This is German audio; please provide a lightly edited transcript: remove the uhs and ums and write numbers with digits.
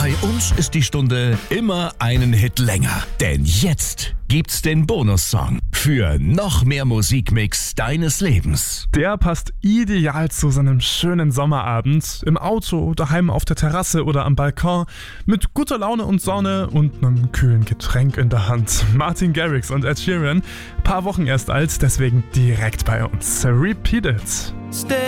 Bei uns ist die Stunde immer einen Hit länger. Denn jetzt gibt's den Bonussong für noch mehr Musikmix deines Lebens. Der passt ideal zu so einem schönen Sommerabend. Im Auto, daheim auf der Terrasse oder am Balkon. Mit guter Laune und Sonne und einem kühlen Getränk in der Hand. Martin Garrix und Ed Sheeran. Paar Wochen erst alt, deswegen direkt bei uns. Repeat It.